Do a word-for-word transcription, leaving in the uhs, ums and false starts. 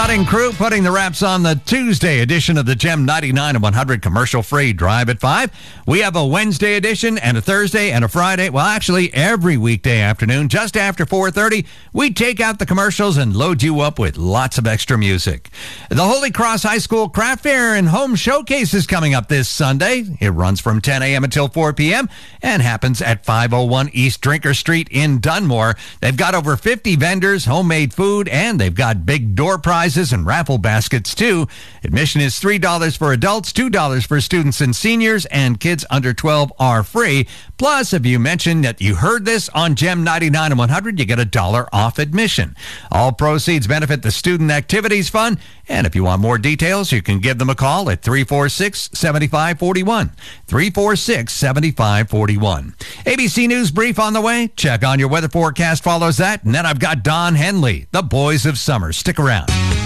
Cutting Crew putting the wraps on the Tuesday edition of the Gem ninety-nine and one hundred commercial-free Drive at five. We have a Wednesday edition and a Thursday and a Friday. Well, actually, every weekday afternoon, just after four thirty, we take out the commercials and load you up with lots of extra music. The Holy Cross High School Craft Fair and Home Showcase is coming up this Sunday. It runs from ten a.m. until four p.m. and happens at five oh one East Drinker Street in Dunmore. They've got over fifty vendors, homemade food, and they've got big door prizes and raffle baskets, too. Admission is three dollars for adults, two dollars for students and seniors, and kids under twelve are free. Plus, if you mention that you heard this on Gem ninety-nine and one hundred, you get a dollar off admission. All proceeds benefit the Student Activities Fund, and if you want more details, you can give them a call at three four six, seven five four one, three four six, seven five four one. A B C News Brief on the way. Check on your weather forecast follows that, and then I've got Don Henley, the Boys of Summer. Stick around.